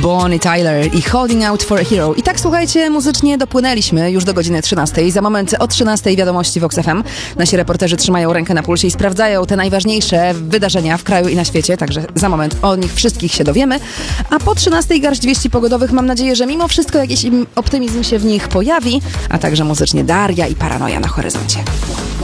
Bonnie Tyler i Holding Out for a Hero. I tak, słuchajcie, muzycznie dopłynęliśmy już do godziny 13. Za moment o 13 wiadomości Vox FM. Nasi reporterzy trzymają rękę na pulsie i sprawdzają te najważniejsze wydarzenia w kraju i na świecie, także za moment o nich wszystkich się dowiemy. A po 13 garść wieści pogodowych. Mam nadzieję, że mimo wszystko jakiś optymizm się w nich pojawi, a także muzycznie Daria i Paranoja na horyzoncie.